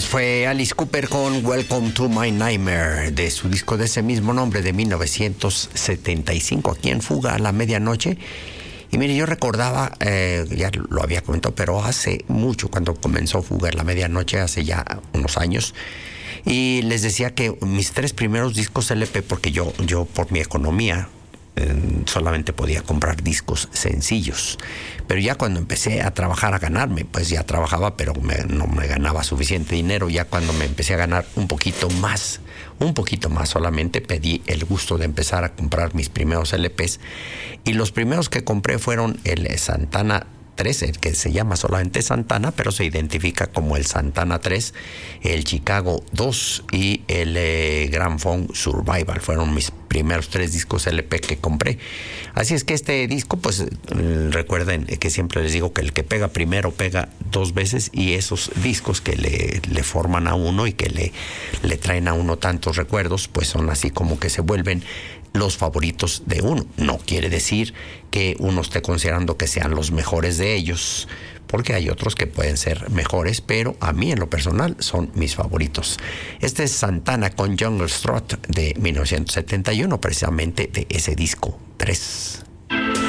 Pues fue Alice Cooper con Welcome to My Nightmare, de su disco de ese mismo nombre de 1975, aquí en Fuga a la Medianoche. Y mire, yo recordaba, ya lo había comentado, pero hace mucho, cuando comenzó Fuga a la Medianoche, hace ya unos años, y les decía que mis 3 primeros discos LP, porque yo por mi economía solamente podía comprar discos sencillos, pero ya cuando empecé a trabajar, a ganarme, pues ya trabajaba, pero no me ganaba suficiente dinero. Ya cuando me empecé a ganar un poquito más solamente, pedí el gusto de empezar a comprar mis primeros LPs, y los primeros que compré fueron el Santana 3, el que se llama solamente Santana, pero se identifica como el Santana 3, el Chicago 2 y el Gramophone Survival. Fueron mis primeros 3 discos LP que compré. Así es que este disco, pues recuerden que siempre les digo que el que pega primero pega 2 veces, y esos discos que le forman a uno y que le traen a uno tantos recuerdos, pues son así como que se vuelven los favoritos de uno. No quiere decir que uno esté considerando que sean los mejores de ellos, porque hay otros que pueden ser mejores, pero a mí en lo personal son mis favoritos. Este es Santana con Jungle Strut de 1971, precisamente de ese disco 3.